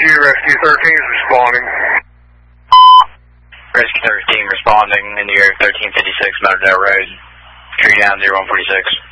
Rescue 13 is responding. Rescue 13 responding in the area 1356 Meadowdale Road. Tree down 0146.